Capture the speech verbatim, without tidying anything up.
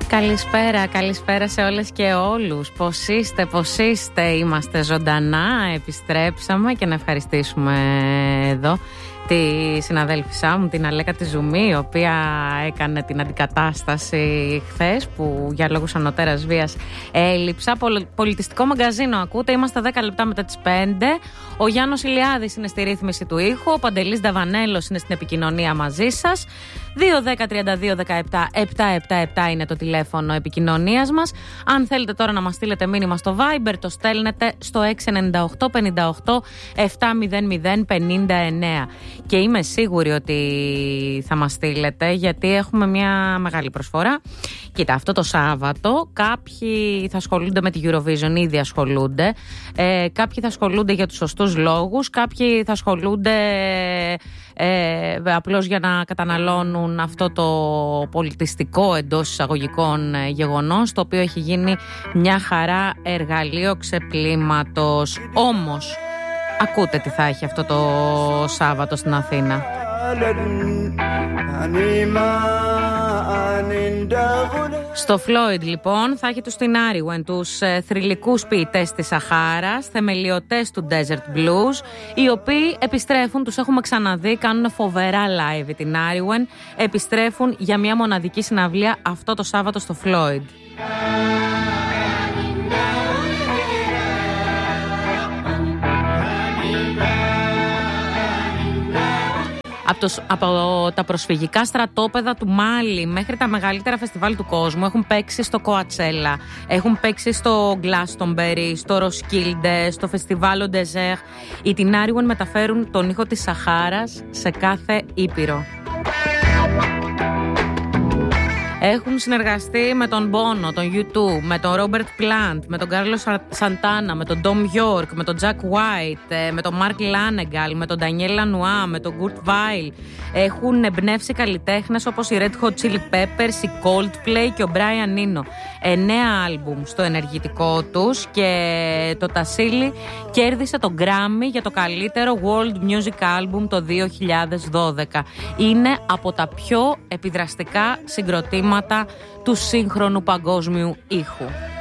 Καλησπέρα, καλησπέρα σε όλες και όλους. Πώς είστε, πώς είστε, είμαστε ζωντανά, επιστρέψαμε και να ευχαριστήσουμε εδώ τη συναδέλφισά μου, την Αλέκα τη Ζουμί, η οποία έκανε την αντικατάσταση χθες που για λόγους ανωτέρας βίας έλειψα. Πολιτιστικό μαγκαζίνο ακούτε, είμαστε δέκα λεπτά μετά τις πέντε. Ο Γιάννος Ηλιάδης είναι στη ρύθμιση του ήχου, ο Παντελής Νταβανέλος είναι στην επικοινωνία μαζί σας. δύο δέκα τριάντα δύο δεκαεπτά επτακόσια εβδομήντα επτά είναι το τηλέφωνο επικοινωνίας μας. Αν θέλετε τώρα να μας στείλετε μήνυμα στο Viber, το στέλνετε στο έξι εννιά οκτώ πενήντα οκτώ επτακόσια πενήντα εννέα. Και είμαι σίγουρη ότι θα μας στείλετε, γιατί έχουμε μια μεγάλη προσφορά. Κοίτα, αυτό το Σάββατο κάποιοι θα ασχολούνται με τη Eurovision, ήδη ασχολούνται. Ε, κάποιοι θα ασχολούνται για τους σωστούς λόγους, κάποιοι θα ασχολούνται ε, απλώς για να καταναλώνουν αυτό το πολιτιστικό εντός εισαγωγικών γεγονός, το οποίο έχει γίνει μια χαρά εργαλείο ξεπλήματος. Όμως, ακούτε τι θα έχει αυτό το Σάββατο στην Αθήνα. Στο Floyd λοιπόν θα έχει τους Tinariwen, τους ε, θρυλικούς ποιητές της Σαχάρας, θεμελιωτές του Desert Blues, οι οποίοι επιστρέφουν, τους έχουμε ξαναδεί, κάνουν φοβερά live οι Tinariwen, επιστρέφουν για μια μοναδική συναυλία αυτό το Σάββατο στο Floyd. Από, το, από τα προσφυγικά στρατόπεδα του Μάλι μέχρι τα μεγαλύτερα φεστιβάλ του κόσμου έχουν παίξει στο Coachella, έχουν παίξει στο Glastonbury, στο Roskilde, στο φεστιβάλ Desert. Οι Tinariwen μεταφέρουν τον ήχο της Σαχάρας σε κάθε ήπειρο. Έχουν συνεργαστεί με τον Bono, τον γιου τού, με τον Robert Plant, με τον Carlos Santana, με τον Tom York, με τον Jack White, με τον Mark Lanegal, με τον Daniel Lanois, με τον Kurt Weill. Έχουν εμπνεύσει καλλιτέχνες όπως οι Red Hot Chili Peppers, οι Coldplay και ο Brian Eno. Εννέα άλμπουμ στο ενεργητικό τους και το Tassili κέρδισε τον Grammy για το καλύτερο World Music Album το δύο χιλιάδες δώδεκα. Είναι από τα πιο επιδραστικά συγκροτήματα του σύγχρονου παγκόσμιου ήχου.